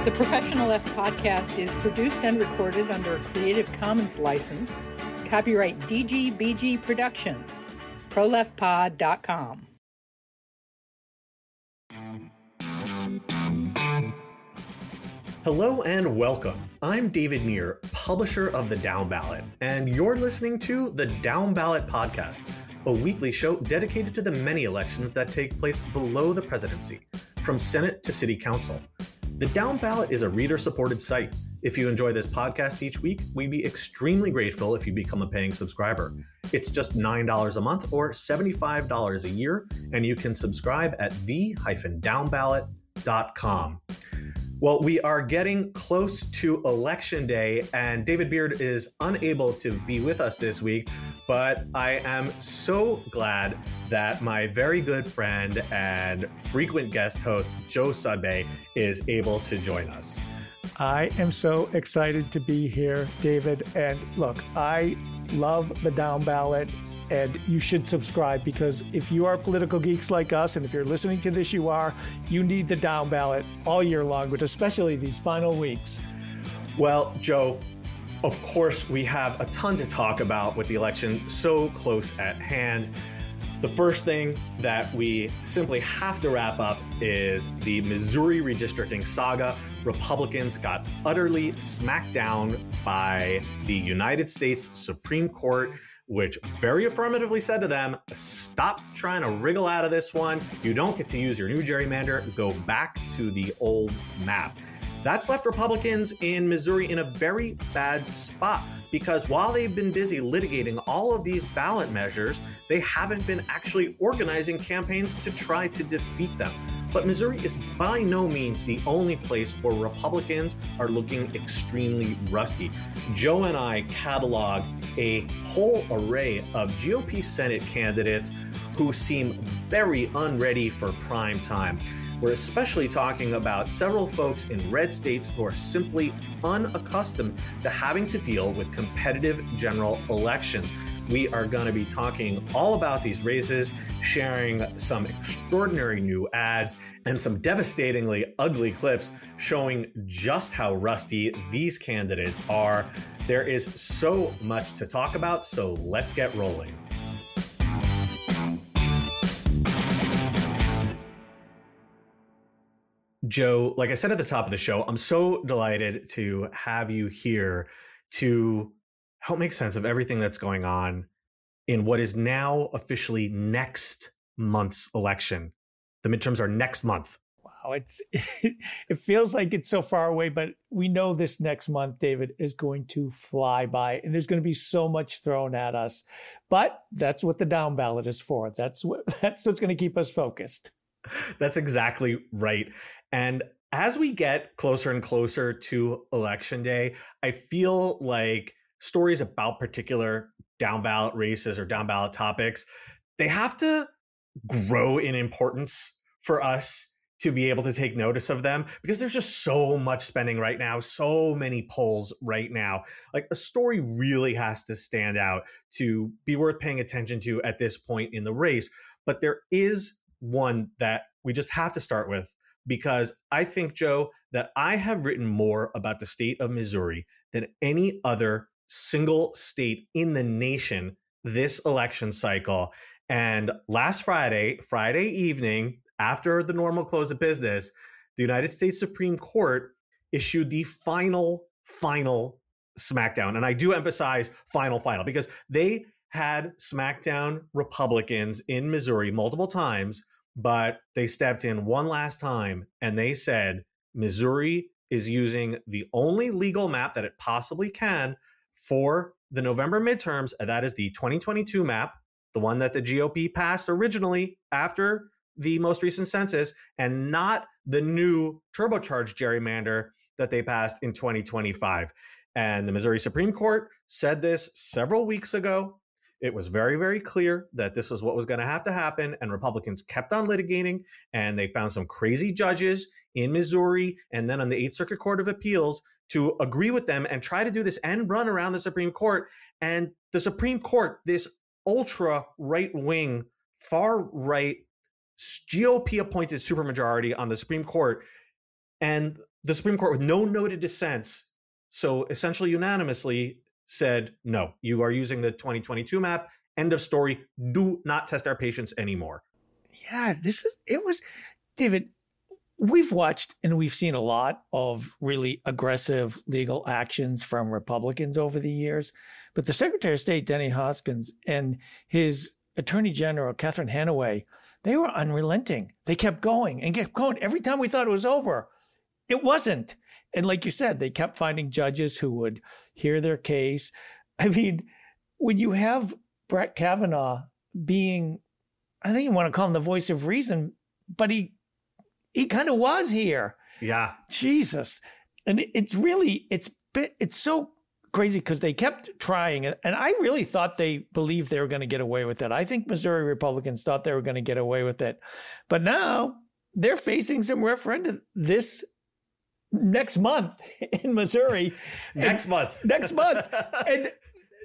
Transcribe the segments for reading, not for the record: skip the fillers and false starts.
The Professional Left podcast is produced and recorded under a Creative Commons license. Copyright DGBG Productions. ProLeftPod.com. Hello and welcome. I'm David Neer, publisher of The Down Ballot, and you're listening to The Down Ballot Podcast, a weekly show dedicated to the many elections that take place below the presidency, from Senate to City Council. The Down Ballot is a reader-supported site. If you enjoy this podcast each week, we'd be extremely grateful if you become a paying subscriber. It's just $9 a month or $75 a year, and you can subscribe at the-downballot.com. Well, we are getting close to Election Day, and David Beard is unable to be with us this week, but I am so glad that my very good friend and frequent guest host, Joe Sudbay, is able to join us. I am so excited to be here, David. And look, I love the Down Ballot, and you should subscribe, because if you are political geeks like us, and if you're listening to this, you need the Down Ballot all year long, but especially these final weeks. Well, Joe, of course, we have a ton to talk about with the election so close at hand. The first thing that we simply have to wrap up is the Missouri redistricting saga. Republicans got utterly smacked down by the United States Supreme Court, which very affirmatively said to them, stop trying to wriggle out of this one. You don't get to use your new gerrymander. Go back to the old map. That's left Republicans in Missouri in a very bad spot, because while they've been busy litigating all of these ballot measures, they haven't been actually organizing campaigns to try to defeat them. But Missouri is by no means the only place where Republicans are looking extremely rusty. Joe and I catalog a whole array of GOP Senate candidates who seem very unready for prime time. We're especially talking about several folks in red states who are simply unaccustomed to having to deal with competitive general elections. We are going to be talking all about these races, sharing some extraordinary new ads and some devastatingly ugly clips showing just how rusty these candidates are. There is so much to talk about, so let's get rolling. Joe, like I said at the top of the show, I'm so delighted to have you here to help make sense of everything that's going on in what is now officially next month's election. The midterms are next month. Wow, it feels like it's so far away, but we know this next month, David, is going to fly by, and there's going to be so much thrown at us. But that's what the Down Ballot is for. That's what's going to keep us focused. That's exactly right. And as we get closer and closer to Election Day, I feel like stories about particular down ballot races or down ballot topics, they have to grow in importance for us to be able to take notice of them, because there's just so much spending right now, so many polls right now. Like, a story really has to stand out to be worth paying attention to at this point in the race. But there is one that we just have to start with, because I think, Joe, that I have written more about the state of Missouri than any other single state in the nation this election cycle. And last Friday evening, after the normal close of business, the United States Supreme Court issued the final smackdown. And I do emphasize final, because they had smacked down Republicans in Missouri multiple times, but they stepped in one last time and they said Missouri is using the only legal map that it possibly can for the November midterms, and that is the 2022 map, the one that the GOP passed originally after the most recent census, and not the new turbocharged gerrymander that they passed in 2025. And the Missouri Supreme Court said this several weeks ago. It was very, very clear that this was what was going to have to happen, and Republicans kept on litigating, and they found some crazy judges in Missouri and then on the Eighth Circuit Court of Appeals to agree with them and try to do this end run around the Supreme Court. And the Supreme Court, this ultra right-wing, far-right GOP-appointed supermajority on the Supreme Court, And the Supreme Court, with no noted dissents, so essentially unanimously said, no, you are using the 2022 map. End of story. Do not test our patients anymore. Yeah, David, we've watched and we've seen a lot of really aggressive legal actions from Republicans over the years. But the Secretary of State, Denny Hoskins, and his Attorney General, Catherine Hanaway, they were unrelenting. They kept going and kept going. Every time we thought it was over, it wasn't. And like you said, they kept finding judges who would hear their case. I mean, when you have Brett Kavanaugh being, I don't even want to call him the voice of reason, but he kind of was here. Yeah. Jesus. And it's so crazy because they kept trying. And I really thought they believed they were going to get away with it. I think Missouri Republicans thought they were going to get away with it. But now they're facing some referendum this next month in Missouri. Next month. And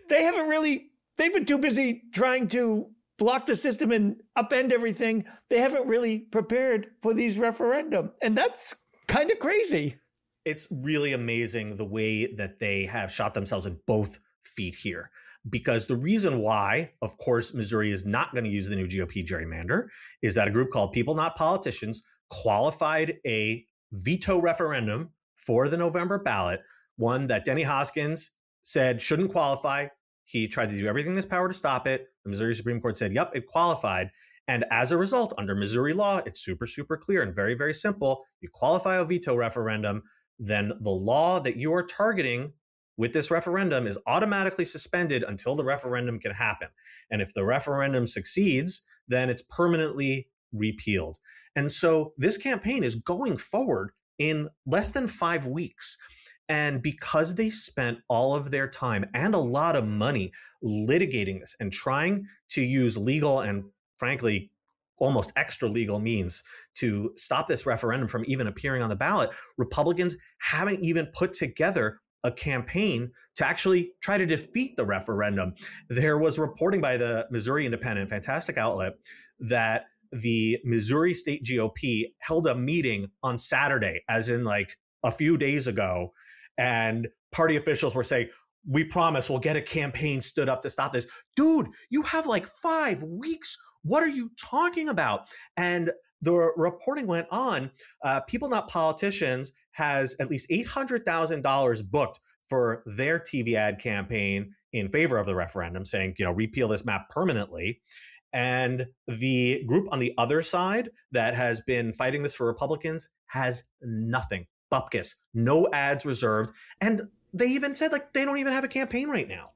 they've been too busy trying to block the system and upend everything. They haven't really prepared for these referendum. And that's kind of crazy. It's really amazing the way that they have shot themselves in both feet here. Because the reason why, of course, Missouri is not going to use the new GOP gerrymander is that a group called People Not Politicians qualified a veto referendum for the November ballot, one that Denny Hoskins said shouldn't qualify. He tried to do everything in his power to stop it. The Missouri Supreme Court said, yep, it qualified. And as a result, under Missouri law, it's super, super clear and very, very simple. You qualify a veto referendum, then the law that you are targeting with this referendum is automatically suspended until the referendum can happen. And if the referendum succeeds, then it's permanently repealed. And so this campaign is going forward in less than 5 weeks. And because they spent all of their time and a lot of money litigating this and trying to use legal and, frankly, almost extra legal means to stop this referendum from even appearing on the ballot, Republicans haven't even put together a campaign to actually try to defeat the referendum. There was reporting by the Missouri Independent, fantastic outlet, that the Missouri State GOP held a meeting on Saturday, as in like a few days ago, and party officials were saying, we promise we'll get a campaign stood up to stop this. Dude, you have like 5 weeks. What are you talking about? And the reporting went on. People Not Politicians has at least $800,000 booked for their TV ad campaign in favor of the referendum, saying, repeal this map permanently. And the group on the other side that has been fighting this for Republicans has nothing. Bupkis, no ads reserved. And they even said they don't even have a campaign right now.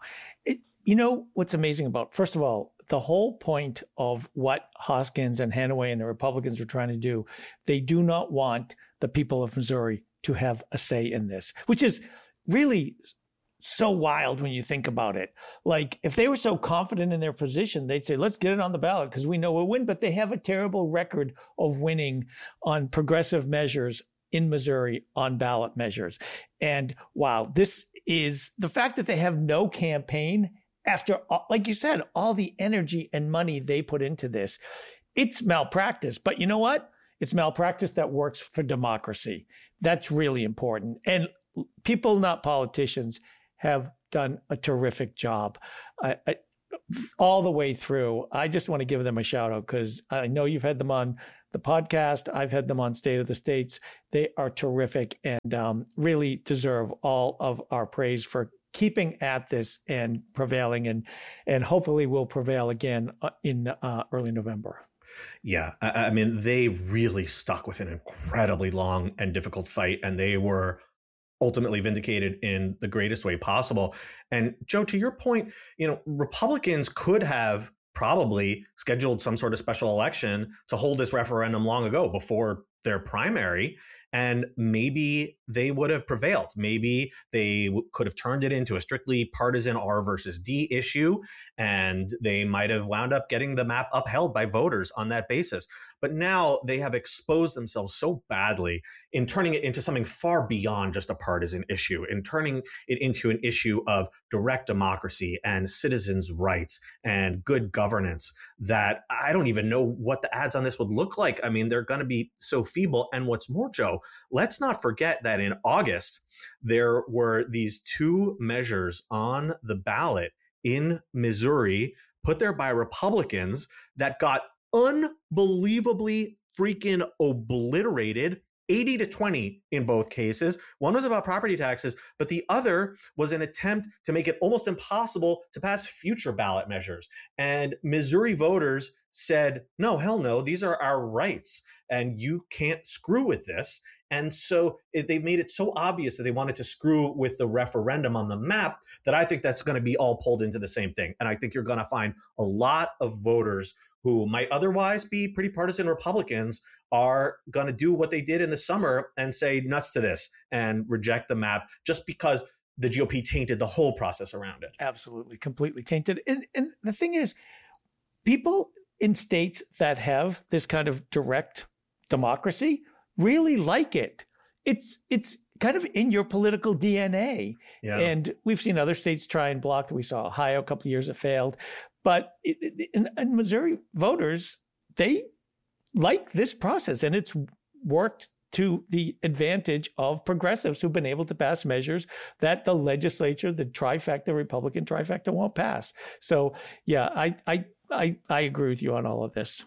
Wow. What's amazing about, first of all, the whole point of what Hoskins and Hanaway and the Republicans are trying to do, they do not want the people of Missouri to have a say in this, which is really so wild when you think about it. Like, if they were so confident in their position, they'd say, let's get it on the ballot because we know we'll win. But they have a terrible record of winning on progressive measures in Missouri on ballot measures. And wow, this is the fact that they have no campaign after, like you said, all the energy and money they put into this. It's malpractice. But you know what? It's malpractice that works for democracy. That's really important. And People Not Politicians have done a terrific job all the way through. I just want to give them a shout out because I know you've had them on the podcast. I've had them on State of the States. They are terrific and really deserve all of our praise for keeping at this and prevailing, and hopefully will prevail again in early November. Yeah, I mean, they really stuck with an incredibly long and difficult fight, and they were ultimately vindicated in the greatest way possible. And Joe, to your point, Republicans could have probably scheduled some sort of special election to hold this referendum long ago before their primary. And maybe they would have prevailed. Maybe they could have turned it into a strictly partisan R versus D issue, and they might have wound up getting the map upheld by voters on that basis. But now they have exposed themselves so badly in turning it into something far beyond just a partisan issue, in turning it into an issue of direct democracy and citizens' rights and good governance, that I don't even know what the ads on this would look like. I mean, they're going to be so feeble. And what's more, Joe, let's not forget that in August, there were these two measures on the ballot in Missouri put there by Republicans that got unbelievably freaking obliterated, 80-20 in both cases. One was about property taxes, but the other was an attempt to make it almost impossible to pass future ballot measures. And Missouri voters said, no, hell no, these are our rights, and you can't screw with this. And so they made it so obvious that they wanted to screw with the referendum on the map that I think that's going to be all pulled into the same thing. And I think you're going to find a lot of voters who might otherwise be pretty partisan Republicans are going to do what they did in the summer and say nuts to this and reject the map just because the GOP tainted the whole process around it. Absolutely, completely tainted. And the thing is, people in states that have this kind of direct democracy really like it. It's kind of in your political DNA. Yeah. And we've seen other states try and block that. We saw Ohio a couple of years it failed. But in Missouri voters, they like this process, and it's worked to the advantage of progressives who've been able to pass measures that the legislature, the trifecta, Republican trifecta, won't pass. So, yeah, I agree with you on all of this.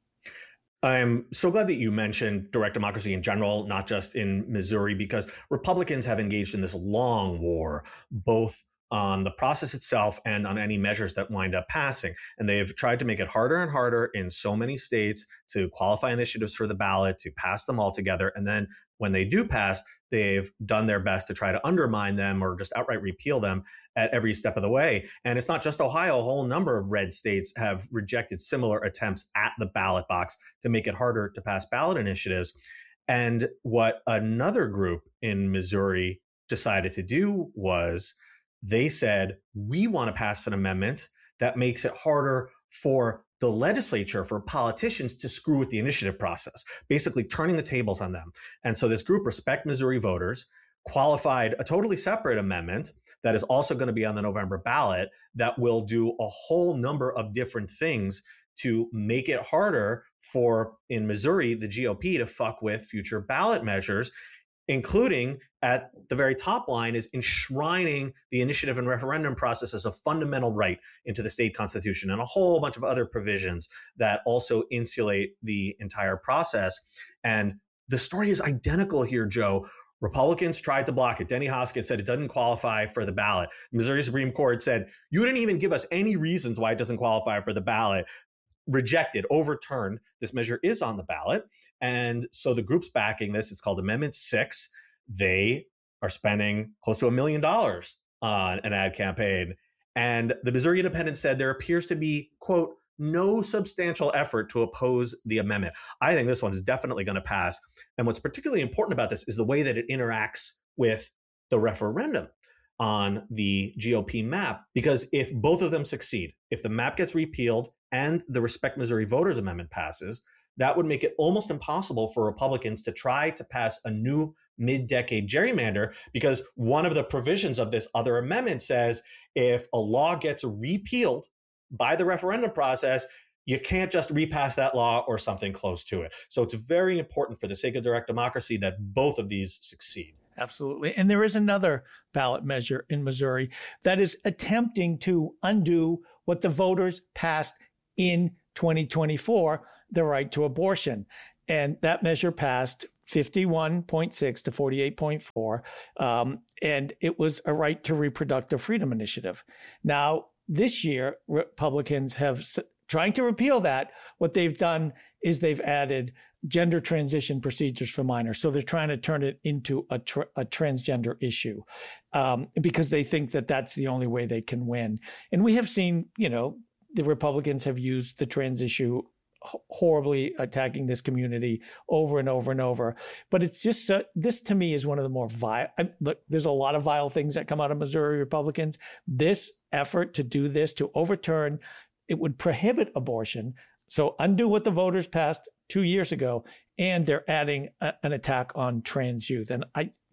I'm so glad that you mentioned direct democracy in general, not just in Missouri, because Republicans have engaged in this long war, both on the process itself and on any measures that wind up passing. And they've tried to make it harder and harder in so many states to qualify initiatives for the ballot, to pass them all together. And then when they do pass, they've done their best to try to undermine them or just outright repeal them at every step of the way. And it's not just Ohio. A whole number of red states have rejected similar attempts at the ballot box to make it harder to pass ballot initiatives. And what another group in Missouri decided to do was they said, we want to pass an amendment that makes it harder for the legislature, for politicians to screw with the initiative process, basically turning the tables on them. And so this group, Respect Missouri Voters, qualified a totally separate amendment that is also going to be on the November ballot that will do a whole number of different things to make it harder for, in Missouri, the GOP to fuck with future ballot measures, including at the very top line is enshrining the initiative and referendum process as a fundamental right into the state constitution, and a whole bunch of other provisions that also insulate the entire process. And the story is identical here, Joe. Republicans tried to block it. Denny Hoskins said it doesn't qualify for the ballot. The Missouri Supreme Court said, you didn't even give us any reasons why it doesn't qualify for the ballot. Rejected, overturned. This measure is on the ballot. And so the group's backing this. It's called Amendment 6. They are spending close to $1 million on an ad campaign. And the Missouri Independent said there appears to be, quote, no substantial effort to oppose the amendment. I think this one is definitely going to pass. And what's particularly important about this is the way that it interacts with the referendum on the GOP map. Because if both of them succeed, if the map gets repealed and the Respect Missouri Voters Amendment passes, that would make it almost impossible for Republicans to try to pass a new mid-decade gerrymander, because one of the provisions of this other amendment says if a law gets repealed by the referendum process, you can't just repass that law or something close to it. So it's very important for the sake of direct democracy that both of these succeed. Absolutely. And there is another ballot measure in Missouri that is attempting to undo what the voters passed in 2024, the right to abortion. And that measure passed 51.6 to 48.4. And it was a right to reproductive freedom initiative. Now, this year, Republicans have trying to repeal that. What they've done is they've added gender transition procedures for minors. So they're trying to turn it into a transgender issue because they think that that's the only way they can win. And we have seen, the Republicans have used the trans issue horribly, attacking this community over and over and over. But it's just, this to me is one of the more vile. Look, there's a lot of vile things that come out of Missouri Republicans. This effort to do this, to overturn, it would prohibit abortion. So undo what the voters passed 2 years ago. And they're adding an attack on trans youth. And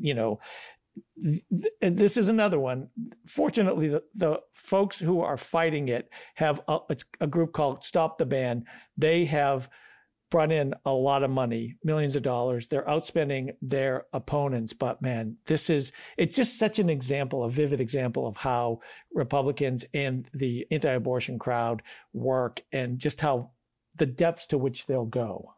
and this is another one. Fortunately, the folks who are fighting it have it's a group called Stop the Ban. They have brought in a lot of money, millions of dollars. They're outspending their opponents. But man, it's just such an example, a vivid example of how Republicans and the anti-abortion crowd work and just how the depths to which they'll go.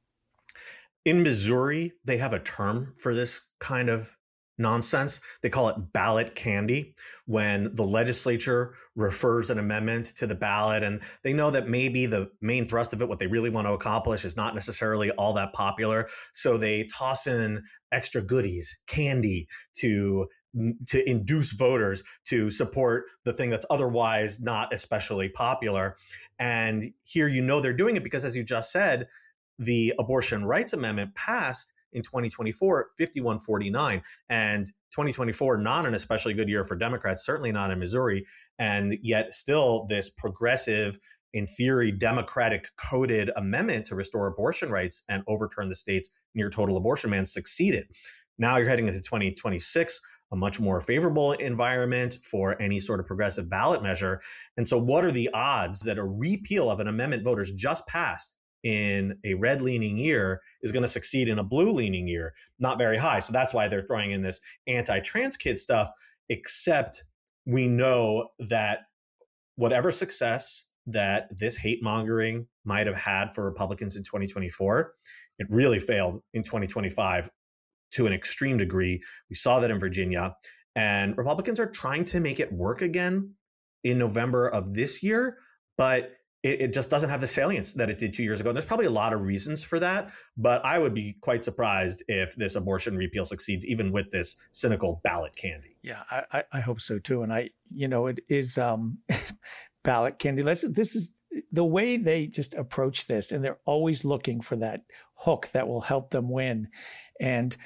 In Missouri, they have a term for this kind of nonsense. They call it ballot candy, when the legislature refers an amendment to the ballot and they know that maybe the main thrust of it, what they really want to accomplish, is not necessarily all that popular. So they toss in extra goodies, candy, to induce voters to support the thing that's otherwise not especially popular. And here, they're doing it because, as you just said, the Abortion Rights Amendment passed in 2024, 51-49, and 2024, not an especially good year for Democrats, certainly not in Missouri. And yet still this progressive, in theory, Democratic coded amendment to restore abortion rights and overturn the state's near total abortion ban succeeded. Now you're heading into 2026, a much more favorable environment for any sort of progressive ballot measure. And so what are the odds that a repeal of an amendment voters just passed in a red-leaning year is going to succeed in a blue-leaning year? Not very high. So that's why they're throwing in this anti-trans kid stuff, except we know that whatever success that this hate-mongering might have had for Republicans in 2024, it really failed in 2025 to an extreme degree. We saw that in Virginia. And Republicans are trying to make it work again in November of this year, but it just doesn't have the salience that it did 2 years ago. And there's probably a lot of reasons for that, but I would be quite surprised if this abortion repeal succeeds, even with this cynical ballot candy. Yeah, I hope so too. And it is ballot candy. This is the way they just approach this, and they're always looking for that hook that will help them win. And,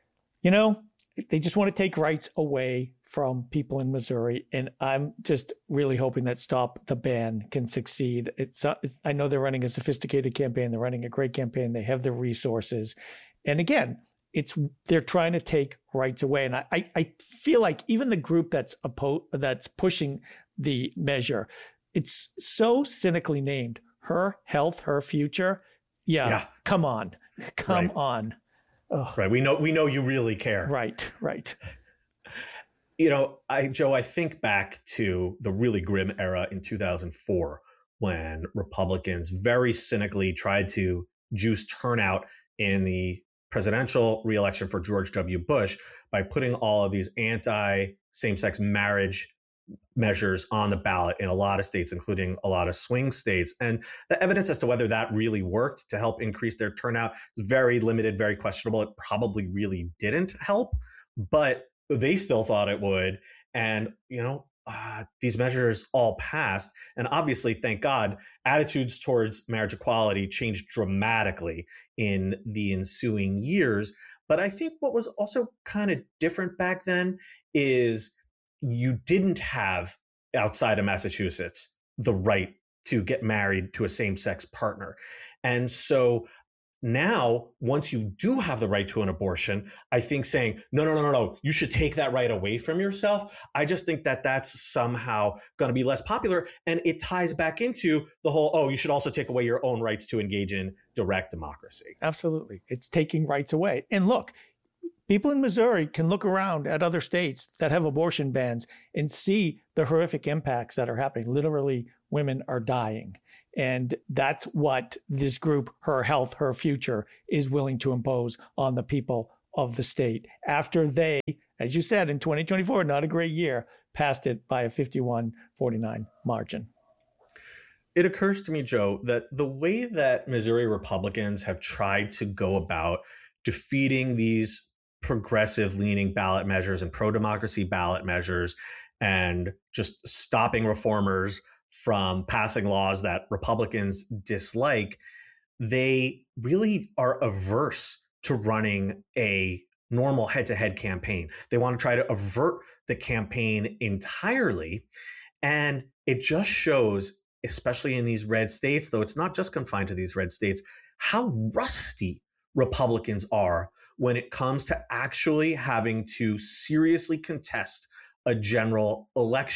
they just want to take rights away from people in Missouri. And I'm just really hoping that Stop the Ban can succeed. I know they're running a sophisticated campaign. They're running a great campaign. They have the resources. And again, they're trying to take rights away. And I feel like even the group that's pushing the measure, it's so cynically named, Her Health, Her Future. Yeah. Come on. Come on. Ugh. Right. We know you really care. Right. Joe, I think back to the really grim era in 2004 when Republicans very cynically tried to juice turnout in the presidential reelection for George W. Bush by putting all of these anti-same-sex marriage measures on the ballot in a lot of states, including a lot of swing states. And the evidence as to whether that really worked to help increase their turnout is very limited, very questionable. It probably really didn't help, but they still thought it would. And, these measures all passed. And obviously, thank God, attitudes towards marriage equality changed dramatically in the ensuing years. But I think what was also kind of different back then is you didn't have, outside of Massachusetts, the right to get married to a same-sex partner. And so now, once you do have the right to an abortion, I think saying, no, you should take that right away from yourself, I just think that that's somehow going to be less popular. And it ties back into the whole, you should also take away your own rights to engage in direct democracy. Absolutely. It's taking rights away. And look, people in Missouri can look around at other states that have abortion bans and see the horrific impacts that are happening. Literally, women are dying. And that's what this group, Her Health, Her Future, is willing to impose on the people of the state after they, as you said, in 2024, not a great year, passed it by a 51-49 margin. It occurs to me, Joe, that the way that Missouri Republicans have tried to go about defeating these progressive-leaning ballot measures and pro-democracy ballot measures and just stopping reformers from passing laws that Republicans dislike, they really are averse to running a normal head-to-head campaign. They want to try to avert the campaign entirely. And it just shows, especially in these red states, though it's not just confined to these red states, how rusty Republicans are when it comes to actually having to seriously contest a general election.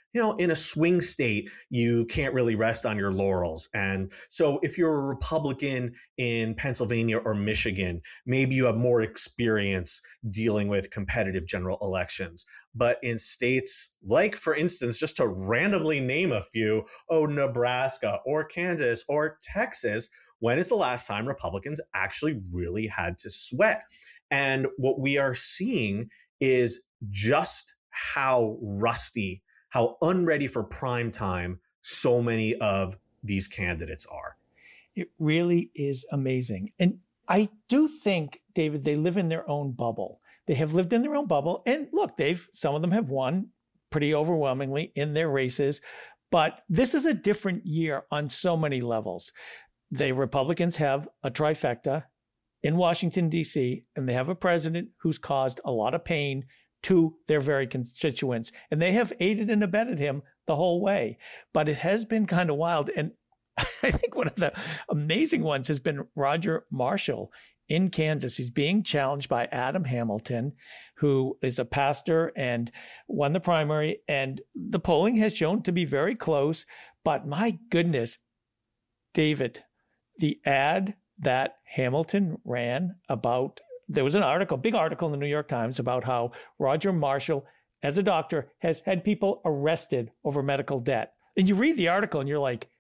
in a swing state, you can't really rest on your laurels. And so if you're a Republican in Pennsylvania or Michigan, maybe you have more experience dealing with competitive general elections. But in states like, for instance, just to randomly name a few, Nebraska or Kansas or Texas, when is the last time Republicans actually really had to sweat? And what we are seeing is just how rusty, how unready for prime time so many of these candidates are. It really is amazing. And I do think, David, they live in their own bubble. They have lived in their own bubble. And look, some of them have won pretty overwhelmingly in their races. But this is a different year on so many levels. The Republicans have a trifecta in Washington, D.C., and they have a president who's caused a lot of pain to their very constituents. And they have aided and abetted him the whole way. But it has been kind of wild. And I think one of the amazing ones has been Roger Marshall in Kansas. He's being challenged by Adam Hamilton, who is a pastor and won the primary. And the polling has shown to be very close. But my goodness, David, the ad that Hamilton ran about, there was an article, big article in the New York Times about how Roger Marshall, as a doctor, has had people arrested over medical debt. And you read the article and you're like,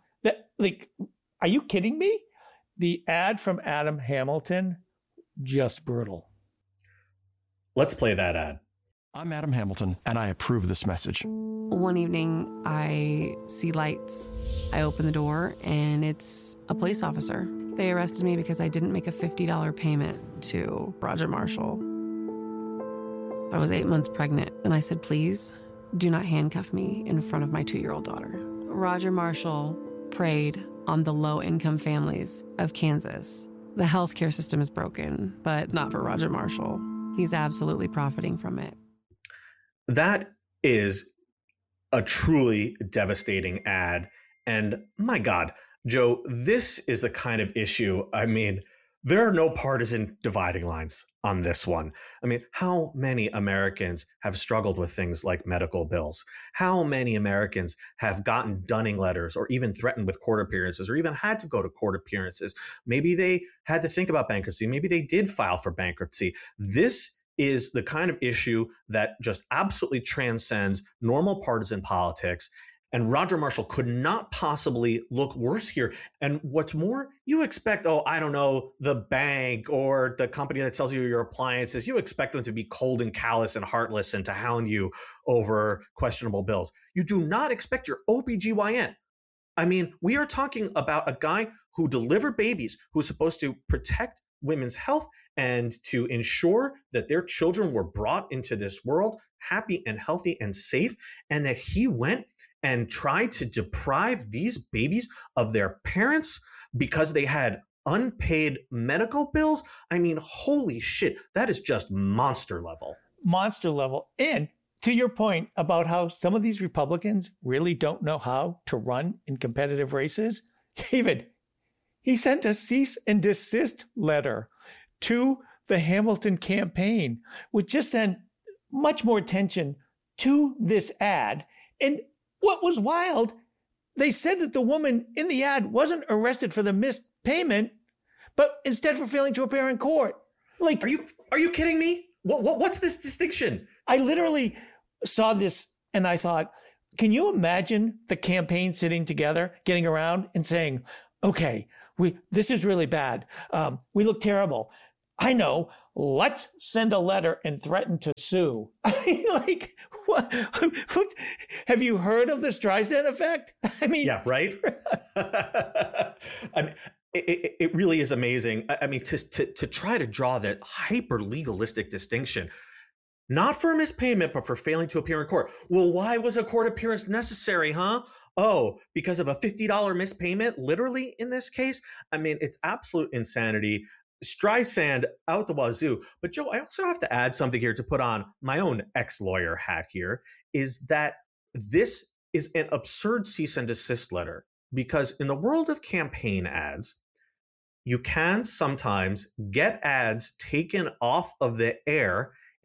are you kidding me? The ad from Adam Hamilton, just brutal. Let's play that ad. I'm Adam Hamilton, and I approve this message. One evening, I see lights. I open the door, and it's a police officer. They arrested me because I didn't make a $50 payment to Roger Marshall. I was 8 months pregnant, and I said, please, do not handcuff me in front of my 2-year-old daughter. Roger Marshall preyed on the low-income families of Kansas. The healthcare system is broken, but not for Roger Marshall. He's absolutely profiting from it. That is a truly devastating ad. And my God, Joe, this is the kind of issue, there are no partisan dividing lines on this one. How many Americans have struggled with things like medical bills? How many Americans have gotten dunning letters or even threatened with court appearances or even had to go to court appearances? Maybe they had to think about bankruptcy. Maybe they did file for bankruptcy. This is the kind of issue that just absolutely transcends normal partisan politics. And Roger Marshall could not possibly look worse here. And what's more, you expect, the bank or the company that sells you your appliances, you expect them to be cold and callous and heartless and to hound you over questionable bills. You do not expect your OBGYN. We are talking about a guy who delivered babies, who's supposed to protect women's health and to ensure that their children were brought into this world happy and healthy and safe, and that he went and tried to deprive these babies of their parents because they had unpaid medical bills. Holy shit, that is just monster level. Monster level. And to your point about how some of these Republicans really don't know how to run in competitive races, David, he sent a cease and desist letter to the Hamilton campaign, which just sent much more attention to this ad. And what was wild, they said that the woman in the ad wasn't arrested for the missed payment, but instead for failing to appear in court. Are you kidding me? What's this distinction? I literally saw this and I thought, can you imagine the campaign sitting together, getting around and saying, okay, this is really bad. We look terrible. I know. Let's send a letter and threaten to sue. What? Have you heard of the Streisand effect? Yeah, right. It really is amazing. To try to draw that hyper legalistic distinction, not for mispayment, but for failing to appear in court. Well, why was a court appearance necessary, huh? Oh, because of a $50 mispayment, literally in this case? It's absolute insanity. Streisand out the wazoo. But Joe, I also have to add something here to put on my own ex-lawyer hat here, is that this is an absurd cease and desist letter, because in the world of campaign ads, you can sometimes get ads taken off of the air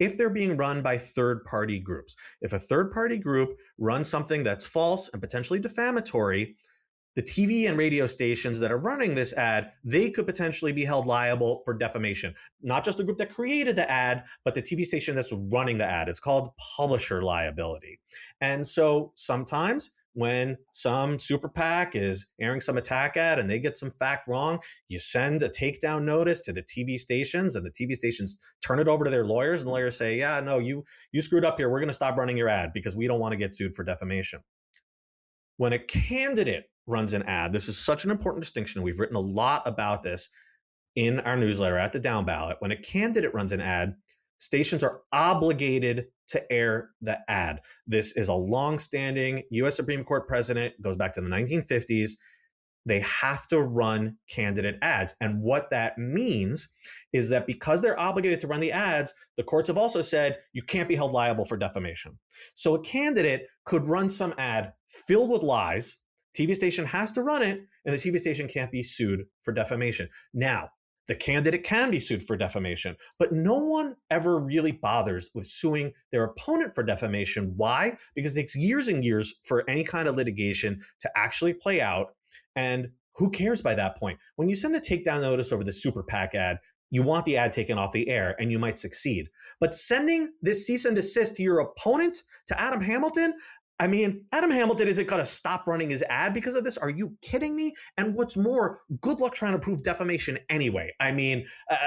if they're being run by third-party groups. If a third-party group runs something that's false and potentially defamatory, the TV and radio stations that are running this ad, they could potentially be held liable for defamation. Not just the group that created the ad, but the TV station that's running the ad. It's called publisher liability. And so sometimes when some super PAC is airing some attack ad and they get some fact wrong, you send a takedown notice to the TV stations, and the TV stations turn it over to their lawyers, and the lawyers say, yeah, no, you screwed up here. We're going to stop running your ad because we don't want to get sued for defamation. When a candidate runs an ad, this is such an important distinction. We've written a lot about this in our newsletter at the Down Ballot. When a candidate runs an ad, stations are obligated to air the ad. This is a long-standing U.S. Supreme Court precedent, goes back to the 1950s. They have to run candidate ads. And what that means is that because they're obligated to run the ads, the courts have also said you can't be held liable for defamation. So a candidate could run some ad filled with lies. TV station has to run it, and the TV station can't be sued for defamation. Now, the candidate can be sued for defamation, but no one ever really bothers with suing their opponent for defamation. Why? Because it takes years and years for any kind of litigation to actually play out. And who cares by that point? When you send the takedown notice over the super PAC ad, you want the ad taken off the air, and you might succeed. But sending this cease and desist to your opponent, to Adam Hamilton, I mean, Adam Hamilton isn't going to stop running his ad because of this. Are you kidding me? And what's more, good luck trying to prove defamation anyway. I mean,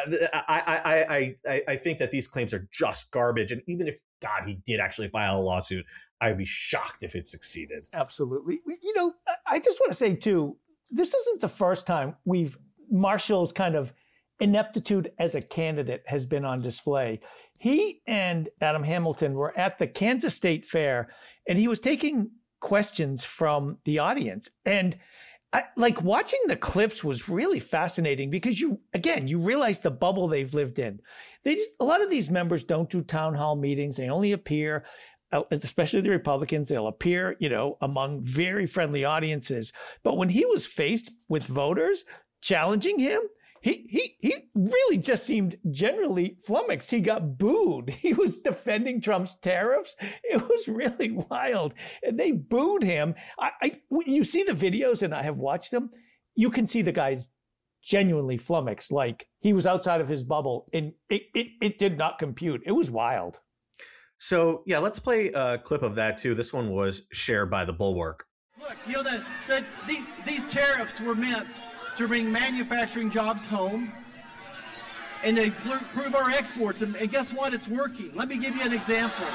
I think that these claims are just garbage. And even if, God, he did actually file a lawsuit, I'd be shocked if it succeeded. Absolutely. You know, I just want to say, too, this isn't the first time Marshall's kind of ineptitude as a candidate has been on display. He and Adam Hamilton were at the Kansas State Fair, and he was taking questions from the audience. And watching the clips was really fascinating because you realize the bubble they've lived in. A lot of these members don't do town hall meetings. They only appear, especially the Republicans, they'll appear, among very friendly audiences. But when he was faced with voters challenging him, he really just seemed generally flummoxed. He got booed. He was defending Trump's tariffs. It was really wild. And they booed him. You see the videos, and I have watched them. You can see the guy's genuinely flummoxed. Like he was outside of his bubble, and it did not compute. It was wild. So, yeah, let's play a clip of that, too. This one was shared by The Bulwark. Look, these tariffs were meant to bring manufacturing jobs home and to improve our exports. And guess what? It's working. Let me give you an example.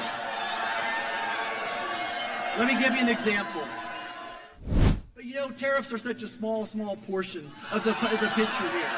But tariffs are such a small portion of the picture here.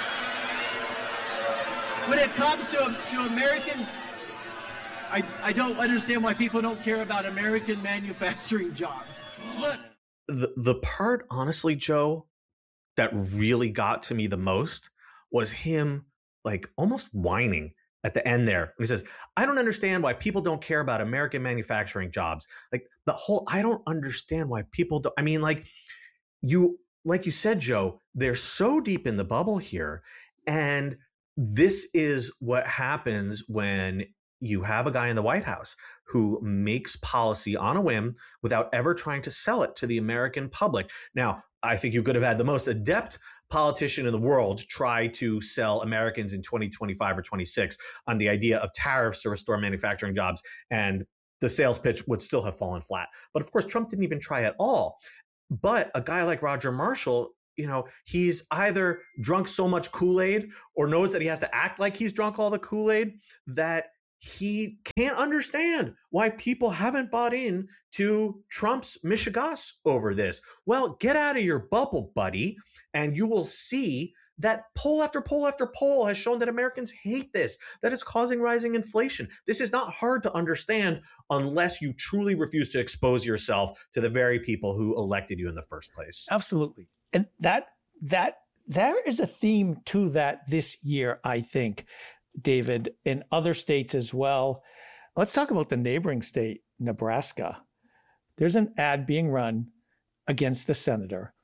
When it comes to American, I don't understand why people don't care about American manufacturing jobs. Look. The part, honestly, Joe, that really got to me the most was him almost whining at the end there. He says, I don't understand why people don't care about American manufacturing jobs. I don't understand why people don't. I mean, like you said, Joe, they're so deep in the bubble here. And this is what happens when you have a guy in the White House who makes policy on a whim without ever trying to sell it to the American public. Now, I think you could have had the most adept politician in the world try to sell Americans in 2025 or 26 on the idea of tariffs to restore manufacturing jobs, and the sales pitch would still have fallen flat. But of course, Trump didn't even try at all. But a guy like Roger Marshall, he's either drunk so much Kool-Aid or knows that he has to act like he's drunk all the Kool-Aid that he can't understand why people haven't bought in to Trump's mishegas over this. Well, get out of your bubble, buddy, and you will see that poll after poll after poll has shown that Americans hate this, that it's causing rising inflation. This is not hard to understand unless you truly refuse to expose yourself to the very people who elected you in the first place. Absolutely. And that there is a theme to that this year, I think, David, in other states as well. Let's talk about the neighboring state, Nebraska. There's an ad being run against the senator.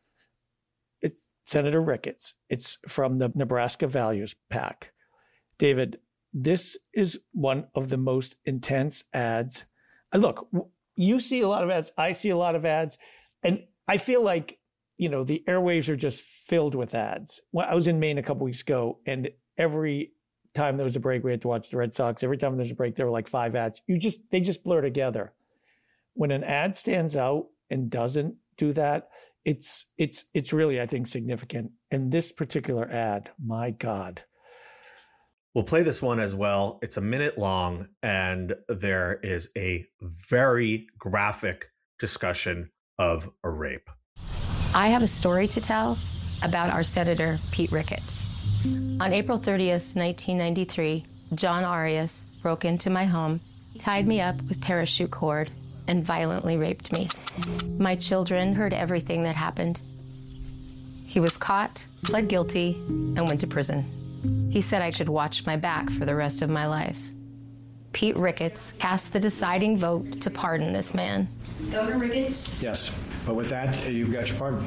It's Senator Ricketts. It's from the Nebraska Values PAC. David, this is one of the most intense ads. Look, you see a lot of ads. I see a lot of ads. And I feel like, the airwaves are just filled with ads. Well, I was in Maine a couple weeks ago, and every time there was a break, we had to watch the Red Sox. Every time there's a break, there were like 5 ads. They just blur together. When an ad stands out and doesn't do that, it's really, I think, significant. And this particular ad, my God. We'll play this one as well. It's a minute long, and there is a very graphic discussion of a rape. I have a story to tell about our Senator Pete Ricketts. On April 30th, 1993, John Arias broke into my home, tied me up with parachute cord, and violently raped me. My children heard everything that happened. He was caught, pled guilty, and went to prison. He said I should watch my back for the rest of my life. Pete Ricketts cast the deciding vote to pardon this man. Governor Ricketts? Yes, but with that, you've got your pardon.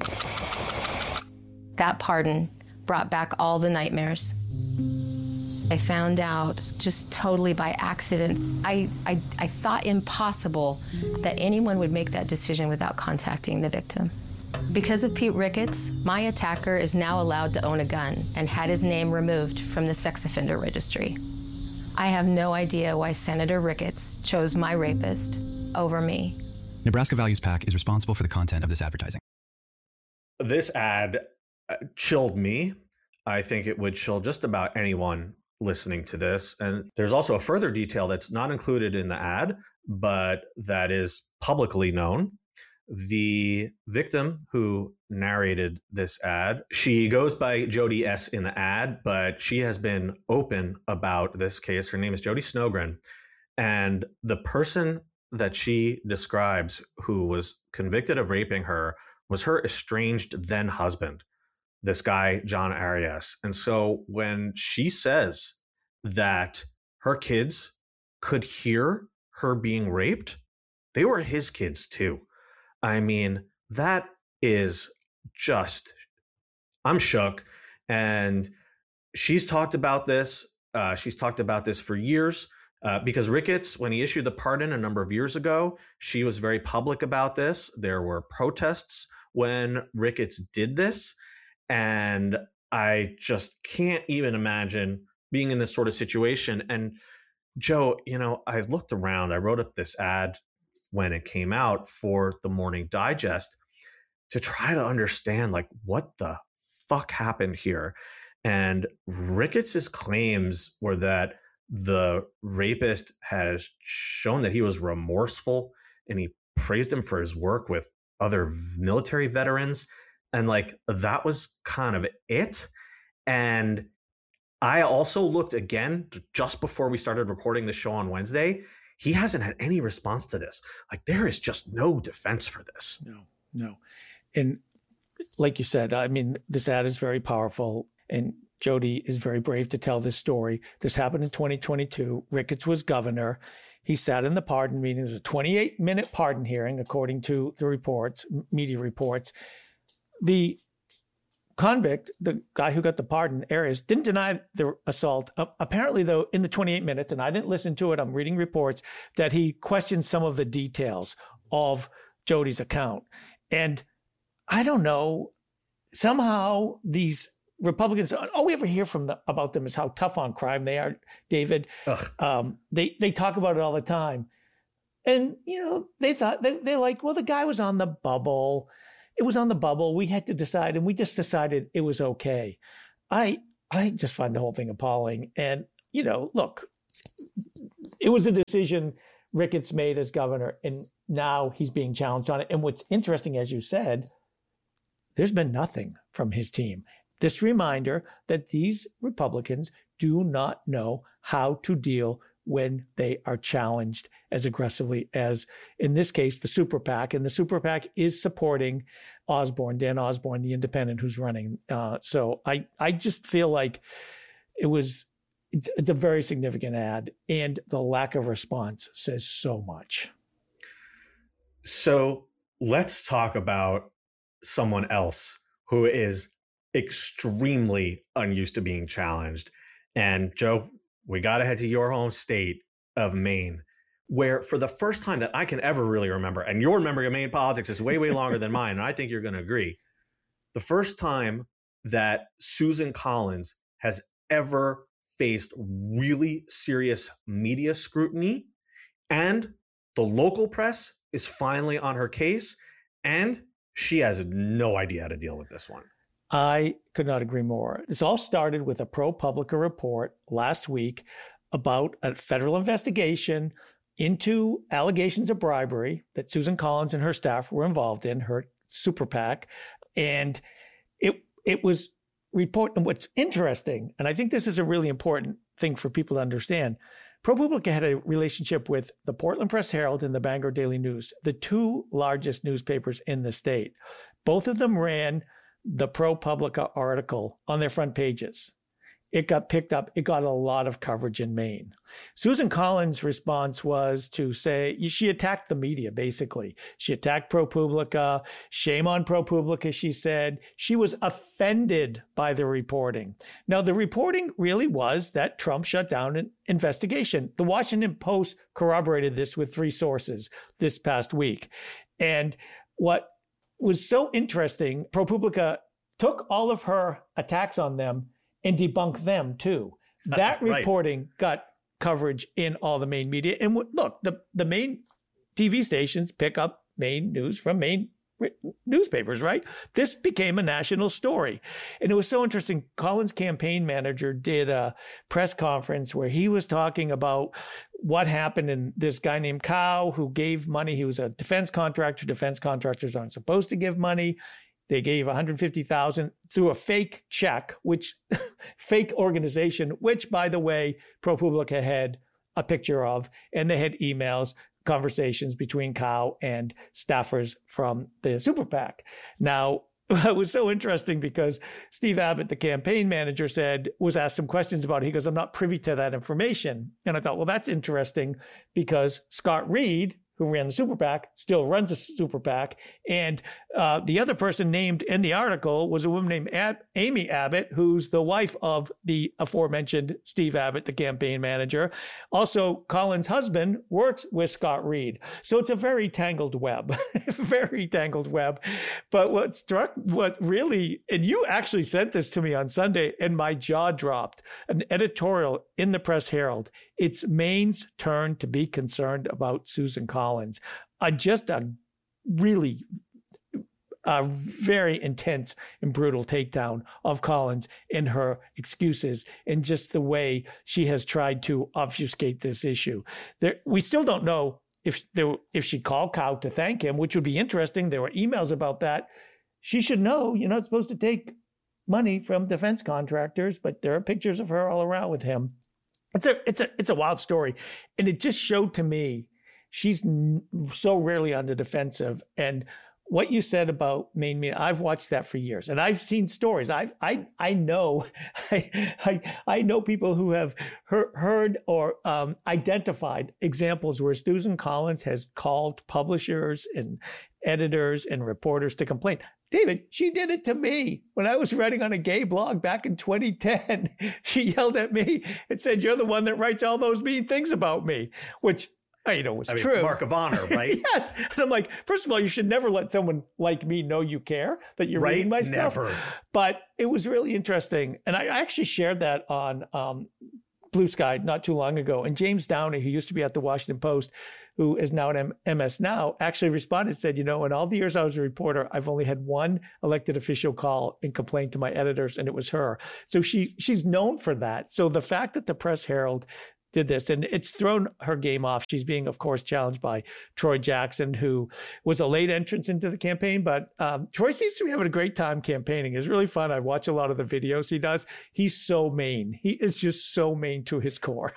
That pardon brought back all the nightmares. I found out just totally by accident. I thought impossible that anyone would make that decision without contacting the victim. Because of Pete Ricketts, my attacker is now allowed to own a gun and had his name removed from the sex offender registry. I have no idea why Senator Ricketts chose my rapist over me. Nebraska Values PAC is responsible for the content of this advertising. This ad chilled me. I think it would chill just about anyone listening to this. And there's also a further detail that's not included in the ad, but that is publicly known. The victim who narrated this ad, she goes by Jody S. in the ad, but she has been open about this case. Her name is Jody Snogren. And the person that she describes who was convicted of raping her was her estranged then husband, this guy, John Arias. And so when she says that her kids could hear her being raped, they were his kids too. I mean, that is just, I'm shook. And she's talked about this. She's talked about this for years because Ricketts, when he issued the pardon a number of years ago, she was very public about this. There were protests when Ricketts did this. And I just can't even imagine being in this sort of situation. And Joe, I looked around, I wrote up this ad when it came out for the Morning Digest to try to understand what the fuck happened here. And Ricketts's claims were that the rapist has shown that he was remorseful, and he praised him for his work with other military veterans. And that was kind of it. And I also looked again just before we started recording the show on Wednesday. He hasn't had any response to this. There is just no defense for this. No. And like you said, I mean, this ad is very powerful, and Jody is very brave to tell this story. This happened in 2022. Ricketts was governor. He sat in the pardon meeting. It was a 28-minute pardon hearing, according to the reports, media reports. The convict, the guy who got the pardon, Arias, didn't deny the assault. Apparently, though, in the 28 minutes, and I didn't listen to it, I'm reading reports, that he questioned some of the details of Jody's account. And I don't know, somehow these Republicans, all we ever hear about them is how tough on crime they are, David. They talk about it all the time. And, they thought, they're like, well, the guy was on the bubble. It was on the bubble. We had to decide, and we just decided it was okay. I just find the whole thing appalling. And, look, it was a decision Ricketts made as governor, and now he's being challenged on it. And what's interesting, as you said, there's been nothing from his team. This reminder that these Republicans do not know how to deal when they are challenged as aggressively as, in this case, the Super PAC. And the Super PAC is supporting Dan Osborne, the independent who's running. So I just feel like it's a very significant ad, and the lack of response says so much. So let's talk about someone else who is extremely unused to being challenged. And Joe, we got to head to your home state of Maine, where for the first time that I can ever really remember, and your memory of Maine politics is way, way longer than mine, and I think you're going to agree, the first time that Susan Collins has ever faced really serious media scrutiny, and the local press is finally on her case, and she has no idea how to deal with this one. I could not agree more. This all started with a ProPublica report last week about a federal investigation into allegations of bribery that Susan Collins and her staff were involved in, her super PAC. And it was reported. And what's interesting, and I think this is a really important thing for people to understand, ProPublica had a relationship with the Portland Press Herald and the Bangor Daily News, the two largest newspapers in the state. Both of them ran the ProPublica article on their front pages. It got picked up. It got a lot of coverage in Maine. Susan Collins' response was to say, she attacked the media, basically. She attacked ProPublica. Shame on ProPublica, she said. She was offended by the reporting. Now, the reporting really was that Trump shut down an investigation. The Washington Post corroborated this with 3 sources this past week. And what was so interesting, ProPublica took all of her attacks on them and debunk them too. That reporting got coverage in all the Maine media. And look, the Maine TV stations pick up Maine news from Maine newspapers, right? This became a national story. And it was so interesting. Collins' campaign manager did a press conference where he was talking about what happened in this guy named Cow who gave money. He was a defense contractor. Defense contractors aren't supposed to give money. They gave $150,000 through a fake check, which fake organization, which, by the way, ProPublica had a picture of, and they had emails, conversations between Cow and staffers from the super PAC. Now, it was so interesting because Steve Abbott, the campaign manager, was asked some questions about it. He goes, I'm not privy to that information. And I thought, well, that's interesting because Scott Reed, who ran the super PAC, still runs a super PAC. And the other person named in the article was a woman named Amy Abbott, who's the wife of the aforementioned Steve Abbott, the campaign manager. Also, Collins' husband works with Scott Reed. So it's a very tangled web, very tangled web. But what really, and you actually sent this to me on Sunday and my jaw dropped, an editorial in the Press Herald. It's Maine's turn to be concerned about Susan Collins. Just a really very intense and brutal takedown of Collins in her excuses and just the way she has tried to obfuscate this issue. We still don't know if she called Cow to thank him, which would be interesting. There were emails about that. She should know you're not supposed to take money from defense contractors, but there are pictures of her all around with him. It's a wild story. And it just showed to me she's so rarely on the defensive. And what you said about Maine media, I've watched that for years, and I've seen stories. I know people who have heard or identified examples where Susan Collins has called publishers and editors and reporters to complain. David, she did it to me when I was writing on a gay blog back in 2010. She yelled at me and said, "You're the one that writes all those mean things about me," which was true. Mark of honor, right? Yes. And I'm like, first of all, you should never let someone like me know you care, that you're reading my stuff. Never. But it was really interesting. And I actually shared that on Blue Sky not too long ago. And James Downey, who used to be at the Washington Post, who is now at MS Now, actually responded and said, in all the years I was a reporter, I've only had one elected official call and complain to my editors, and it was her. So she's known for that. So the fact that the Press Herald did this, and it's thrown her game off. She's being, of course, challenged by Troy Jackson, who was a late entrance into the campaign, but Troy seems to be having a great time campaigning. It's really fun. I watch a lot of the videos he does. He's so Maine. He is just so Maine to his core.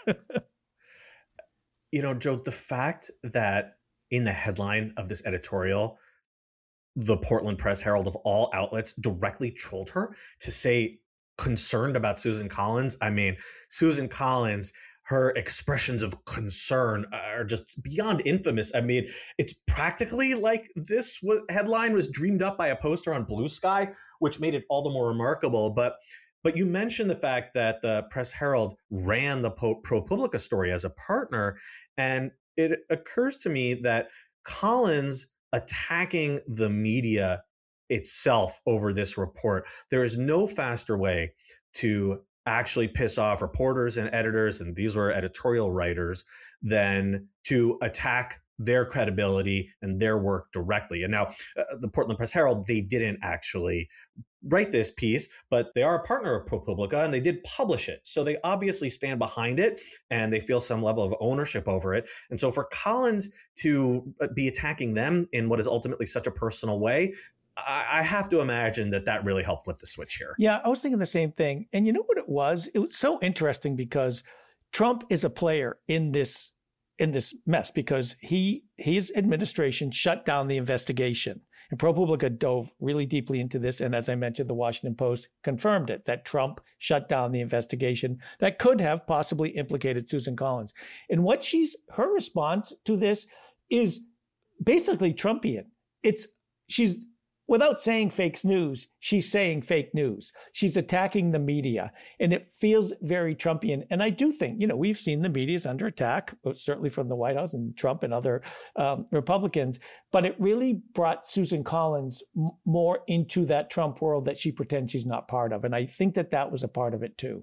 Joe, the fact that in the headline of this editorial, the Portland Press Herald of all outlets directly trolled her to say concerned about Susan Collins. I mean, Susan Collins, her expressions of concern are just beyond infamous. I mean, it's practically like this headline was dreamed up by a poster on Blue Sky, which made it all the more remarkable. But But you mentioned the fact that the Press Herald ran the ProPublica story as a partner. And it occurs to me that Collins attacking the media itself over this report, there is no faster way to actually piss off reporters and editors, and these were editorial writers, than to attack their credibility and their work directly. And now the Portland Press Herald, they didn't actually write this piece, but they are a partner of ProPublica and they did publish it. So they obviously stand behind it and they feel some level of ownership over it. And so for Collins to be attacking them in what is ultimately such a personal way, I have to imagine that really helped flip the switch here. Yeah, I was thinking the same thing. And you know what it was? It was so interesting because Trump is a player in this mess because his administration shut down the investigation. And ProPublica dove really deeply into this. And as I mentioned, the Washington Post confirmed it, that Trump shut down the investigation that could have possibly implicated Susan Collins. And her response to this is basically Trumpian. She's without saying fake news, she's saying fake news. She's attacking the media, and it feels very Trumpian. And I do think, we've seen the media is under attack, certainly from the White House and Trump and other Republicans, but it really brought Susan Collins more into that Trump world that she pretends she's not part of. And I think that was a part of it too.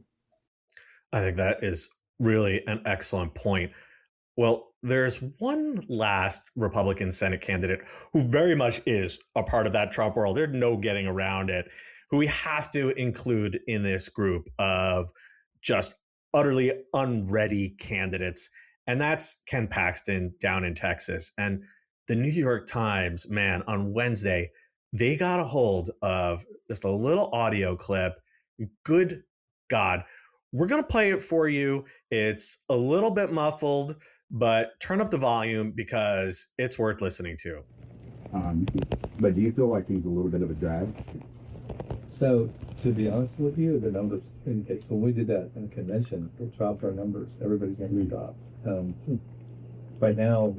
I think that is really an excellent point. Well, there's one last Republican Senate candidate who very much is a part of that Trump world. There's no getting around it, who we have to include in this group of just utterly unready candidates. And that's Ken Paxton down in Texas. And the New York Times, man, on Wednesday, they got a hold of just a little audio clip. Good God. We're going to play it for you. It's a little bit muffled, but turn up the volume because it's worth listening to. But do you feel like he's a little bit of a drag? So, to be honest with you, the numbers indicate when we did that in the convention, it dropped our numbers. Everybody's going to be dropped. Right now,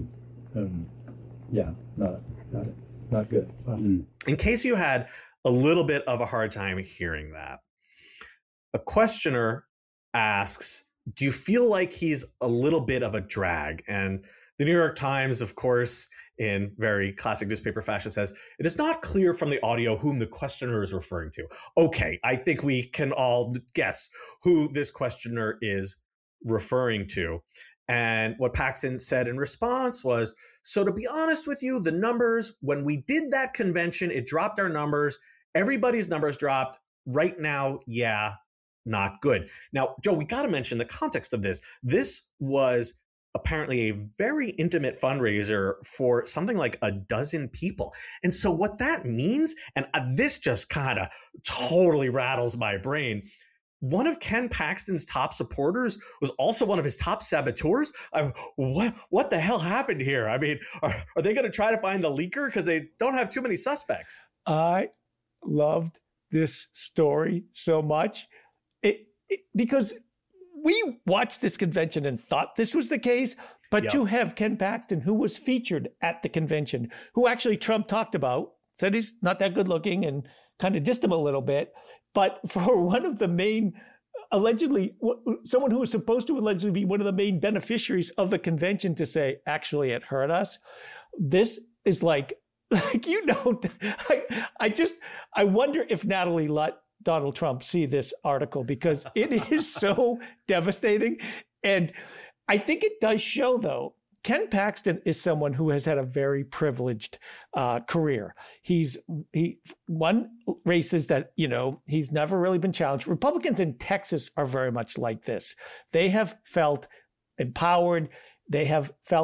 not good. In case you had a little bit of a hard time hearing that, a questioner asks, do you feel like he's a little bit of a drag? And the New York Times, of course, in very classic newspaper fashion, says, it is not clear from the audio whom the questioner is referring to. Okay, I think we can all guess who this questioner is referring to. And what Paxton said in response was, so to be honest with you, the numbers, when we did that convention, it dropped our numbers. Everybody's numbers dropped. Right now, yeah, not good. Now, Joe, we got to mention the context of this. This was apparently a very intimate fundraiser for something like a dozen people. And so what that means, and this just kind of totally rattles my brain, one of Ken Paxton's top supporters was also one of his top saboteurs. What the hell happened here? I mean, are they going to try to find the leaker? Because they don't have too many suspects. I loved this story so much. Because we watched this convention and thought this was the case, but to have Ken Paxton, who was featured at the convention, who actually Trump talked about, said he's not that good looking and kind of dissed him a little bit, but for one of the main, someone who was supposed to allegedly be one of the main beneficiaries of the convention to say, actually, it hurt us. This is I wonder if Natalie let Donald Trump see this article, because it is so devastating. And I think it does show, though, Ken Paxton is someone who has had a very privileged career. He won races that, he's never really been challenged. Republicans in Texas are very much like this. They have felt empowered. They have felt